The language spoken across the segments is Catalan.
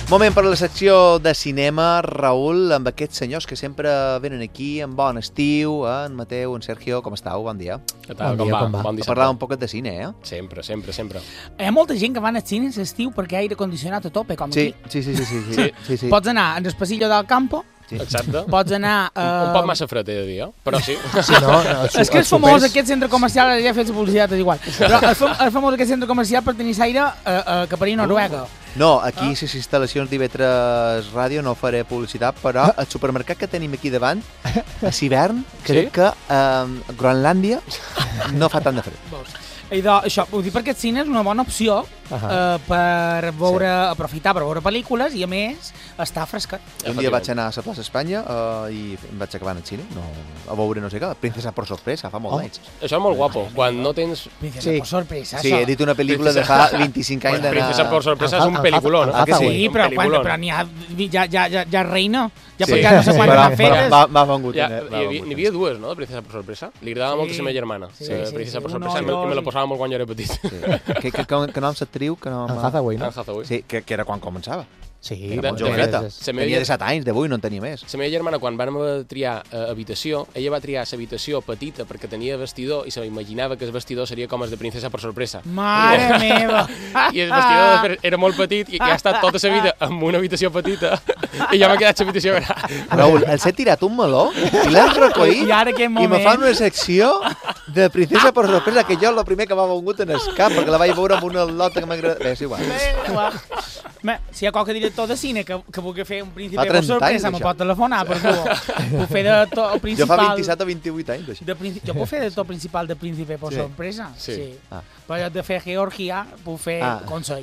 Moment per la secció de cinema, Raül, amb aquests senyors que sempre venen aquí en bon estiu, en Mateu, en Sergio, com esteu? Bon dia. Què tal? Com va? Bon dissabte. A parlar un poquet de cine, Sempre, sempre, sempre. Hi ha molta gent que va al cine a l'estiu perquè hi ha aire condicionat a tope, com aquí. Sí. Pots anar en el pasillo del campo, Exacte. pots anar... Un poc massa fred, he de dir, però sí. És que és famós aquest centre comercial, ja he fet la publicitat, és igual, però és famós aquest centre comercial per tenir l'aire que per a Noruega. No, aquí les instal·lacions d'IV3 Ràdio no faré publicitat, però el supermercat que tenim aquí davant, a l'hivern, crec que a Groenlàndia no fa tant de fred. Això, ho dic perquè el cine és una bona opció per veure, aprofitar per veure pel·lícules i a més està frescat. Un dia vaig anar a la plaça Espanya i em vaig acabar al cine, a veure no sé què, Princesa por sorpresa, fa molt d'anys. Això és molt guapo, quan no tens... Princesa por sorpresa, sí, he dit una pel·lícula de fa 25 anys d'anar... Princesa por sorpresa és un pel·lículó, no? Sí, però n'hi ha ja reina, ja no sé quantes han fetes. M'ha vengut. N'hi havia dues, no, de Princesa por sorpresa? Li agradava molt a la meva germana, Princesa por sorpresa, i me la posava molt quan jo era petit. Que nom s'actriu? Anne Hathaway, no? Sí, que era quan començava. Sí, molt joveneta. Tenia de 7 anys, de 8, no en tenia més. La meva germana, quan vam triar habitació, ella va triar l'habitació petita perquè tenia vestidor i s'imaginava que el vestidor seria com el de Princesa por sorpresa. Mare meva! I el vestidor era molt petit i ha estat tota la vida en una habitació petita i ja m'ha quedat l'habitació gran. Raül, els he tirat un meló i l'hem recollit i me fan una secció de Princesa por sorpresa que jo el primer que m'ha vengut en el cap perquè la vaig veure amb una lota que m'agrada. És igual. Si hi ha qualque director de cine que vulgui fer un príncipe por sorpresa, me pot telefonar, per puc fer de to principal... Jo fa 27 o 28 anys, d'això. Jo puc fer de to principal de príncipe por sorpresa? Sí. Però de fer Georgia, puc fer Consell.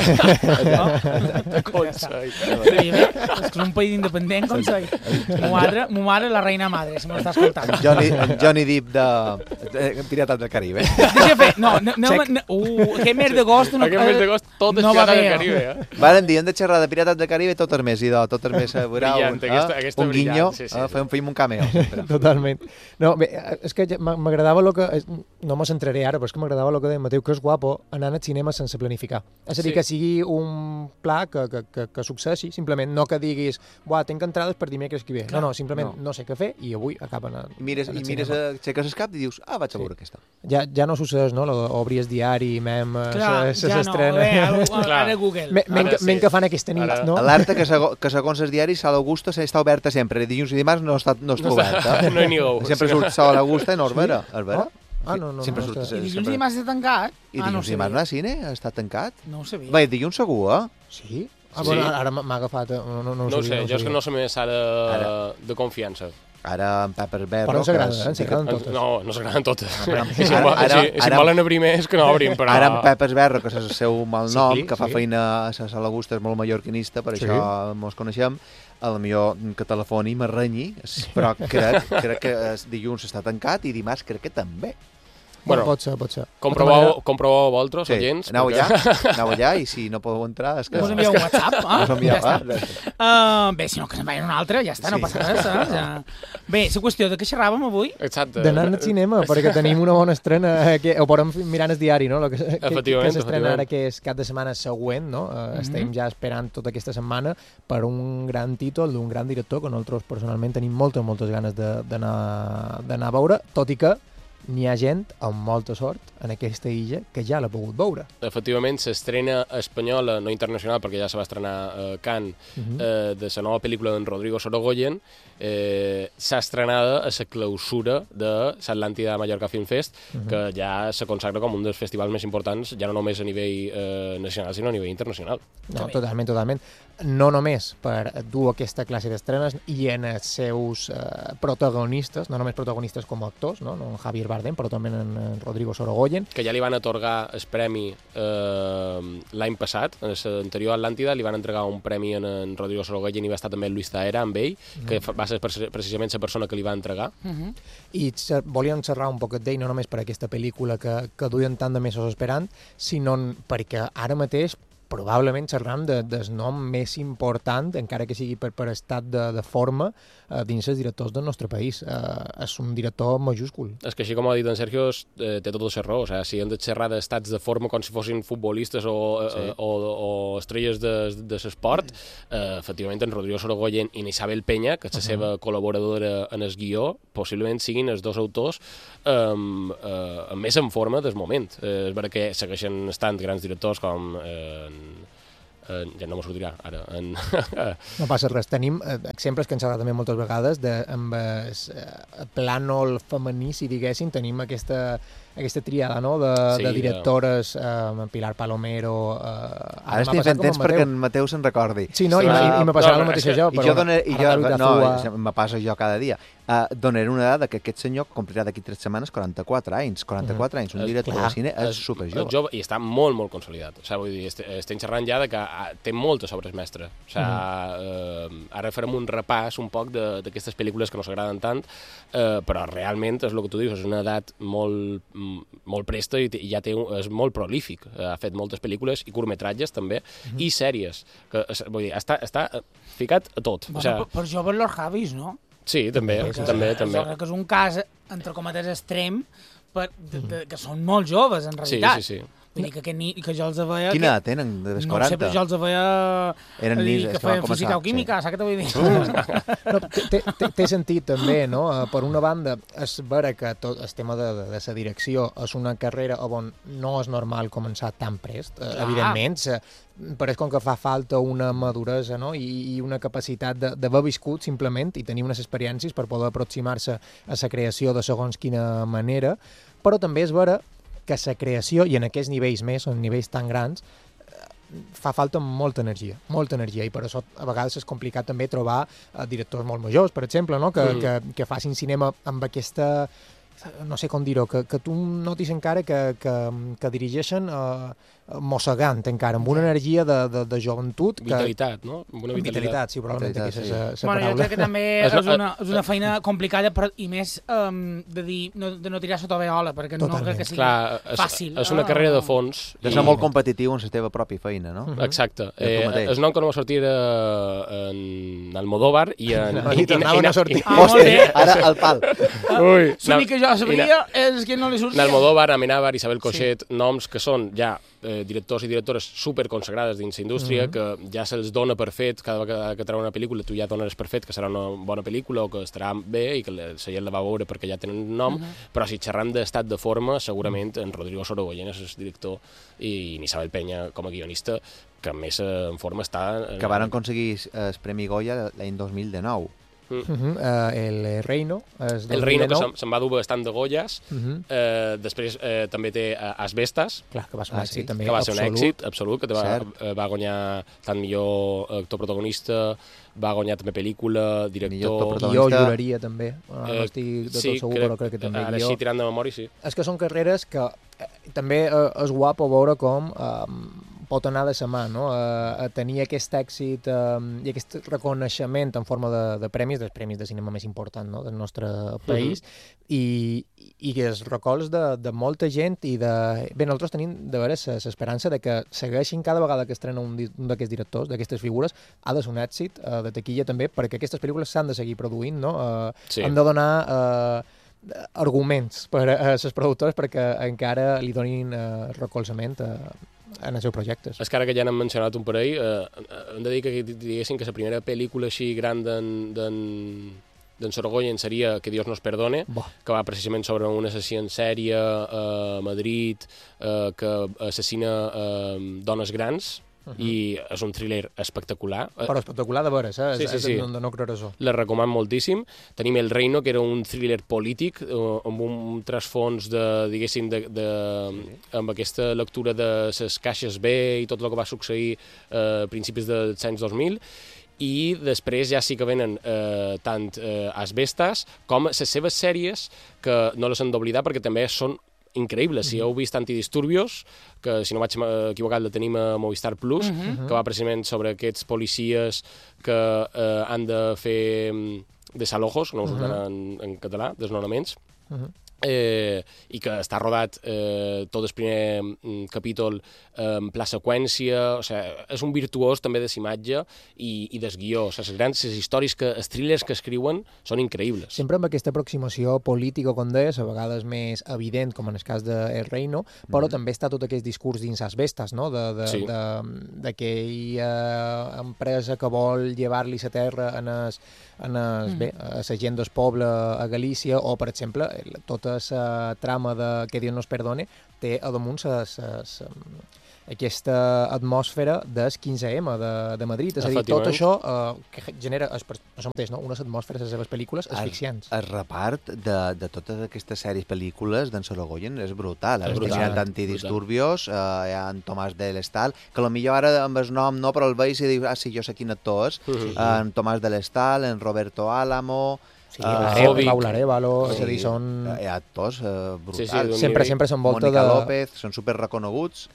Consell. És que és un país independent, Consell. Mo mare la reina madre, si me l'està escoltant. Johnny Depp de Pirates del Caribe. Deixa fer, aquest mes d'agost... Aquest mes d'agost tot és Pirates del Caribe, Varen dir, hem de xerrar de Pirates del Caribe tot el mes, i tot el mes veurà un guinyo, fem un cameo. Totalment. No, bé, és que m'agradava el que... No me centraré ara, però és que m'agradava el que deia Mateu, que és guapo anar al cinema sense planificar. És a dir, que sigui un pla que successi, simplement, no que diguis tinc entrades per dimecres que ve. No, simplement no sé què fer i avui acaben al cinema. I mires, aixeques el cap i dius, vaig a veure aquesta. Ja no succeeix, no? Obries diari, mem, s'estrena... Ara Google. Men que fan aquesta nit, no? Alerta que segons els diaris Sala Augusta està oberta sempre. Dilluns i dimarts no està oberta. No hi ningú. Sempre surt Sala Augusta i no és vera. És vera? No. I dilluns i dimarts està tancat? I dilluns i dimarts no hi ha cine? Està tancat? No ho sabia. Bé, dilluns segur, Sí? Ara m'ha agafat... No ho sé, jo és que no sé més ara de confiança. Ara en Pepper Berro... Però no s'agraden totes. No s'agraden totes. I si volen obrir més, que no obrin, però... Ara en Pepper Berro, que és el seu malnom, que fa feina a la Sala Augusta, és molt mallorquinista, per això mos coneixem, a la millor que telefoni i m'arrenyi, però crec que dilluns està tancat i dimarts crec que també. Bueno, pot ser. Comproveu vosaltres, agents. Aneu allà i si no podeu entrar... Us envieu un WhatsApp, Bé, si no, que se'n vagin un altre, ja està, no passa res. Bé, la qüestió de què xerràvem avui... D'anar al cinema, perquè tenim una bona estrena, ho podem mirar en el diari, no? Que s'estrena ara, que és cap de setmana següent, no? Estem ja esperant tota aquesta setmana per un gran títol d'un gran director que nosaltres personalment tenim moltes ganes d'anar a veure, tot i que n'hi ha gent amb molta sort en aquesta illa que ja l'ha pogut veure. Efectivament, s'estrena espanyola, no internacional, perquè ja se va estrenar a Cannes, de la nova pel·lícula d'en Rodrigo Sorogoyen, s'ha estrenada a la clausura de l'Atlàntida Mallorca Film Fest, que ja se consagra com un dels festivals més importants, ja no només a nivell nacional, sinó a nivell internacional. No, totalment. No només per dur aquesta classe d'estrenes i en els seus protagonistes, no només protagonistes com a actors, no? En Javier Bardem, però també en Rodrigo Sorogoyen. Que ja li van atorgar el premi l'any passat, en l'anterior Atlàntida, li van entregar un premi en Rodrigo Sorogoyen i va estar també Luis Zahera amb ell, que va ser precisament la persona que li va entregar. I volíem xerrar un poquet d'ell, no només per aquesta pel·lícula que duien tant de mesos esperant, sinó perquè ara mateix probablement xerram del nom més important, encara que sigui per estat de forma, dins els directors del nostre país. És un director majúscul. És que així com ha dit en Sergio, té tota la raó. O sigui, si hem de xerrar d'estats de forma com si fossin futbolistes o estrelles de l'esport, efectivament en Rodrigo Sorogoyen i Isabel Peña, que és la seva col·laboradora en el guió, possiblement siguin els dos autors més en forma del moment. És veritat que segueixen estant grans directors com ja no m'ho sortirà ara. No passa res. Tenim exemples que ens agrada també moltes vegades amb el plànol femení, si diguéssim, tenim aquesta triada, no?, de directores, Pilar Palomero... Ara estic fent temps perquè en Mateu se'n recordi. Sí, no, i me passarà el mateix jo. No, me passa jo cada dia. Donaré una dada que aquest senyor complirà d'aquí 3 setmanes 44 anys. 44 anys, un director de cine és superjove. I està molt, molt consolidat. O sigui, vull dir, estem xerrant ja que té moltes obres mestres. O sigui, ara farem un repàs un poc d'aquestes pel·lícules que no s'agraden tant, però realment és el que tu dius, és una edat molt presta i ja és molt prolífic. Ha fet moltes pel·lícules i curtmetratges també, i sèries. Vull dir, està ficat a tot. Per joves los Javis, no? Sí, també. Que és un cas, entre cometes, extrem, que són molt joves, en realitat. Sí. Vull dir que jo els veia... Quina edat tenen? De 40? No sé, però jo els veia... Eren nins, que feien física o química, saps què t'ho vull dir? Té sentit, també, no? Per una banda, és vera que tot el tema de la direcció és una carrera on no és normal començar tan prest, evidentment. Pareix com que fa falta una maduresa, no?, i una capacitat d'haver viscut, simplement, i tenir unes experiències per poder aproximar-se a la creació de segons quina manera, però també és vera que la creació, i en aquests nivells més, en nivells tan grans, fa falta molta energia, i per això a vegades és complicat també trobar directors molt majors, per exemple, no?, que facin cinema amb aquesta, no sé com dir-ho, que tu notis encara que dirigeixen mossegant encara, amb una energia de joventut. Vitalitat, no? Amb una vitalitat, sí, probablement aquesta és la paraula. Jo crec que també és una feina complicada, i més de no tirar sota veola, perquè no crec que sigui fàcil. És una carrera de fons. De ser molt competitiu en la teva pròpia feina, no? Exacte. És nom que no va sortir en Almodóvar i tornaven a sortir. Ara al pal. L'únic que jo sabria és que no li sortia. En Almodóvar, Amenábar, Isabel Cochet, noms que són ja directors i directores superconsagrades dins la indústria, que ja se'ls dona per fet, cada vegada que treu una pel·lícula tu ja dones per fet que serà una bona pel·lícula o que estarà bé i que la gent la va veure perquè ja tenen nom, però si xerram d'estat de forma, segurament en Rodrigo Sorogoyen és el director i Isabel Peña com a guionista que més en forma està... Que van aconseguir el Premi Goya l'any 2019. El Reino. El Reino, que se'n va dur bastant de Goyas. Després també té Asbestas. Clar, que va ser un èxit també. Que va ser un èxit absolut, que va guanyar tant millor actor protagonista, va guanyar també pel·lícula, director... Jo juraria també. No estic de tot segur, però crec que també. Ara sí, tirant de memòria, sí. És que són carreres que també és guapo veure com pot anar de sa mà, no? A tenir aquest èxit i aquest reconeixement en forma de premis, dels premis de cinema més important, no?, del nostre país, i els recolzs de molta gent i de... Bé, nosaltres tenim de veres l'esperança de que segueixin cada vegada que estrena un d'aquests directors, d'aquestes figures, ha de ser un èxit de taquilla també, perquè aquestes pel·lícules s'han de seguir produint, no? Han de donar arguments per a les productores perquè encara li donin recolzament en els seus projectes. És que ara que ja n'hem mencionat un parell, hem de dir que diguéssim que la primera pel·lícula així gran d'en Sorogoyen seria Que Dios nos perdone, que va precisament sobre un assassí en sèrie a Madrid que assassina dones grans, i és un thriller espectacular. Però espectacular de veres, Sí. No creure això. La recomano moltíssim. Tenim El Reino, que era un thriller polític amb un trasfons diguéssim, amb aquesta lectura de les caixes B i tot el que va succeir a principis dels anys 2000, i després ja sí que venen tant Asbestas com les seves sèries, que no les hem d'oblidar perquè també són increïbles. Si heu vist Antidisturbios, que si no vaig equivocat la tenim a Movistar Plus, que va precisament sobre aquests policies que han de fer desalojos, no ho surten en català, desnonaments, i que està rodat tot el primer capítol en pla seqüència, o sigui, és un virtuós també de l'imatge i del guió. O sigui, les històries, els thrillers que escriuen són increïbles. Sempre amb aquesta aproximació política, com deies, a vegades més evident, com en el cas de El Reino, però també està tot aquest discurs dins les bestes, no? D'aquella empresa que vol llevar-li la terra a la gent del poble a Galícia, o, per exemple, tota la trama de Que Dios nos perdone té a damunt aquesta atmosfera del 15M de Madrid. És a dir, tot això que genera això mateix, no? Unes atmosferes a les seves pel·lícules asfixiants. El repart de totes aquestes sèries pel·lícules d'en Sorogoyen és brutal. Estic mirant Antidisturbios, hi ha en Tomàs de l'Estal, que potser ara amb el nom no, però el veig i dius, sí, jo sé quin actor és, en Tomàs de l'Estal, en Roberto Álamo, Raúl Arévalo, és a dir, són... Hi ha actors brutals. Sempre s'envolta de... Mónica López, són superreconeguts.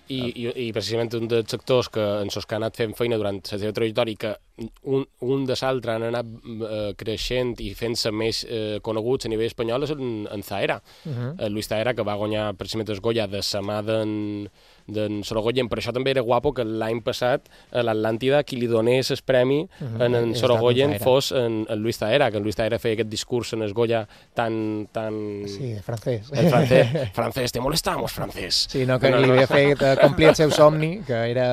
I precisament un dels actors que en sos que ha anat fent feina durant la seva trajectòria i que un de l'altre han anat creixent i fent-se més coneguts a nivell espanyol és en Zahera. Luis Zahera, que va guanyar precisament el Goya de la mà d'en Sorogoyen. Per això també era guapo que l'any passat a l'Atlàntida qui li donés el premi en Sorogoyen fos en Luis Zahera, que en Luis Zahera feia aquest discurs en el Goya tan... Sí, francès. El francès, te molestamos, francès. Sí, no, que li havia fet complir el seu somni, que era...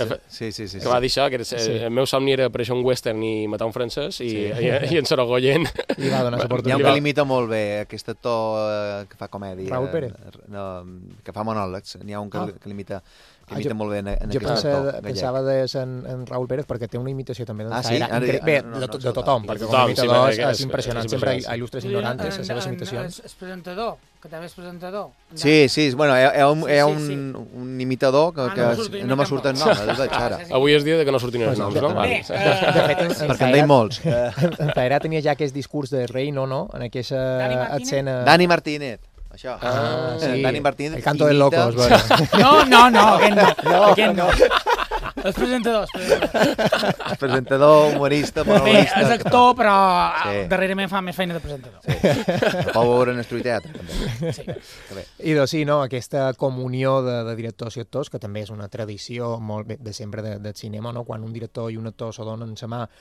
Que va dir això, que el meu somni era aparèixer un western i matar un francès, i en Sorogoyen... I va donar l'oportunitat. Hi ha un que limita molt bé, aquest actor que fa comèdia. Raúl Pérez. Que fa monòlegs. N'hi ha un que limita molt bé en aquest actor. Jo pensava en Raúl Pérez perquè té una imitació també d'en Zahera. Bé, de tothom, perquè com a imitador és impressionant. Sempre il·lustres ignorantes les seves imitacions. El presentador, que també és presentador. Sí, bueno, hi ha un imitador que no m'ha sortit el nom, el veig ara. Avui és dia que no sortin els noms, no? De fet, perquè en deim molts. En Zahera tenia ja aquest discurs de Reino, no? En aquesta escena... Dani Martínez. Això. Sí. Dani Martínez. El canto del loco, es bueno. Aquest no. Els presentadors. El presentador, humorista, monologista. Bé, és actor, però darrerament fa més feina de presentador. Sí. Ho veure en el teatre, també. Sí. I doncs sí, no? Aquesta comunió de directors i actors, que també és una tradició molt de sempre del cinema, no? Quan un director i un actor se donen la mà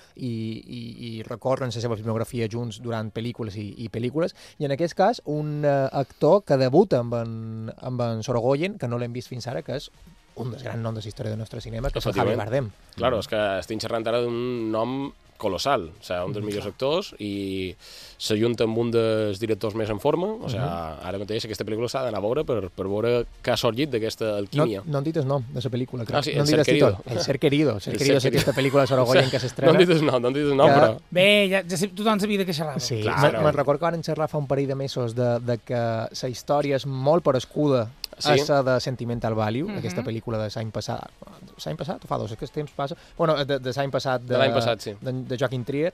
i recorren la seva filmografia junts durant pel·lícules i pel·lícules, i en aquest cas un actor que debuta amb en Sorogoyen, que no l'hem vist fins ara, que és un dels grans noms de la història del nostre cinema, que és Javier Bardem. Claro, és que estem xerrant ara d'un nom colossal, o sigui, un dels millors actors, i s'ajunta amb un dels directors més en forma, o sigui, ara mateix aquesta pel·lícula s'ha d'anar a veure per veure què ha sorgit d'aquesta alquímia. No han dit el nom de la pel·lícula, crec. Sí, El Ser Querido. El Ser Querido. El Ser Querido és aquesta pel·lícula de Sorogoyen que s'estrena. No han dit el nom, però... Bé, ja tothom sabia de què xerrava. Sí, me'n recordo que van xerrar fa un parell de mesos de que la història és molt parescuda a la de Sentimental Value, aquesta pel·lícula de l'any passat. L'any passat o fa dos? És que el temps passa. Bueno, de l'any passat, de Joaquim Trier,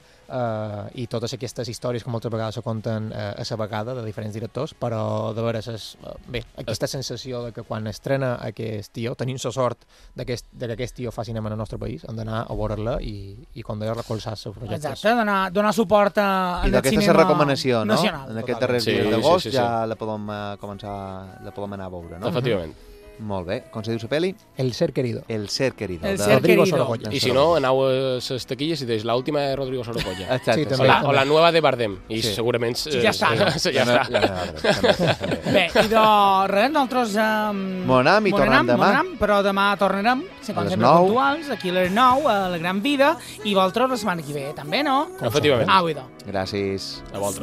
i totes aquestes històries que moltes vegades se conten a la vegada de diferents directors, però de veres és... Bé, aquesta sensació de que quan estrena aquest tio, tenim la sort de que aquest tio fa cinema en el nostre país, hem d'anar a veure-la i com deia, recolzar els seus projectes. Exacte, donar suport al cinema nacional. I d'aquesta és la recomanació, no? En aquest darrer dia d'agost ja la podem començar, la podem anar a veure, no? Efectivament. Molt bé. Com se diu la pel·li? El Ser Querido. El Ser Querido. El de Ser Rodrigo Querido. Sorogoyen. I si no, aneu a les taquilles i deix l'última de Rodrigo Sorogoyen. Exacte. Sí, també. O la nova de Bardem. I segurament... Ja està. Ja està. Bé, i de res, nosaltres... Monam i tornem demà. Però demà tornarem, com sempre puntuals, aquí a les 9, a la Gran Vida, i vosaltres la setmana que ve també, no? Efectivament. Au, idò. Gràcies. A vosaltres.